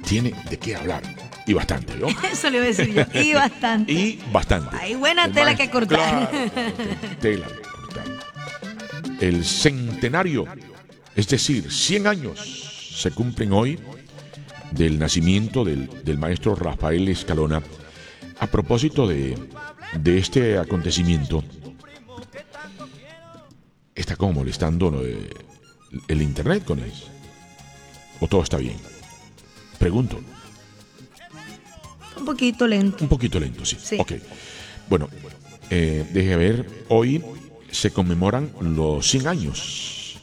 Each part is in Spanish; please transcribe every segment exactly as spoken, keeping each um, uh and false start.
tiene de qué hablar. Y bastante, ¿no? Eso le iba a decir yo. Y bastante. Y bastante. Hay buena El tela maestro, que cortar. claro, tela que cortar. El centenario, es decir, cien años se cumplen hoy del nacimiento del, del maestro Rafael Escalona. A propósito de, de este acontecimiento, está como molestando ¿no? el, el internet con eso. ¿O todo está bien? Pregunto. Un poquito lento. Un poquito lento, sí. Sí. Ok. Bueno, eh, deje ver. Hoy se conmemoran los cien años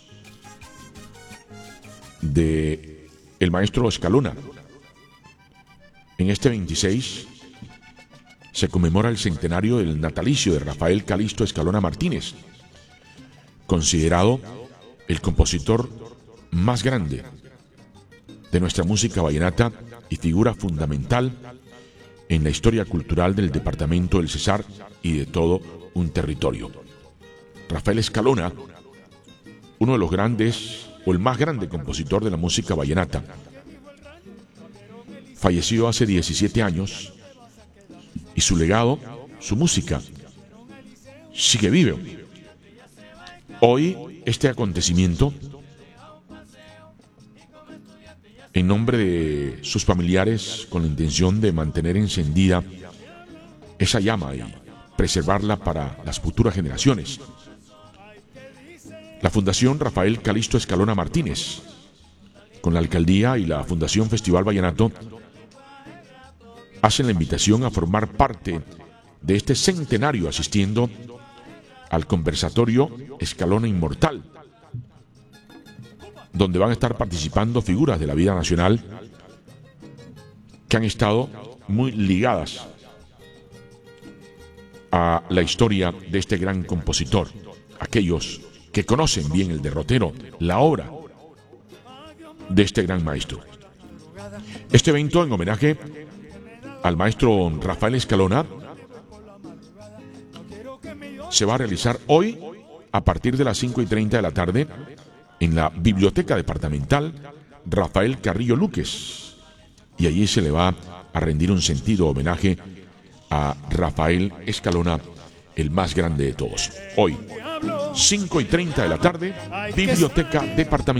de el maestro Escalona. En este veintiséis se conmemora el centenario del natalicio de Rafael Calixto Escalona Martínez, considerado el compositor más grande de nuestra música vallenata y figura fundamental en la historia cultural del departamento del Cesar y de todo un territorio. Rafael Escalona, uno de los grandes o el más grande compositor de la música vallenata, falleció hace diecisiete años y su legado, su música, sigue vivo. Hoy este acontecimiento, en nombre de sus familiares, con la intención de mantener encendida esa llama y preservarla para las futuras generaciones. La Fundación Rafael Calixto Escalona Martínez, con la Alcaldía y la Fundación Festival Vallenato, hacen la invitación a formar parte de este centenario asistiendo al conversatorio Escalona Inmortal, donde van a estar participando figuras de la vida nacional que han estado muy ligadas a la historia de este gran compositor, aquellos que conocen bien el derrotero, la obra de este gran maestro. Este evento en homenaje al maestro Rafael Escalona se va a realizar hoy a partir de las cinco y treinta de la tarde en la Biblioteca Departamental Rafael Carrillo Luques, y allí se le va a rendir un sentido homenaje a Rafael Escalona, el más grande de todos. Hoy, cinco y treinta de la tarde, Biblioteca Departamental.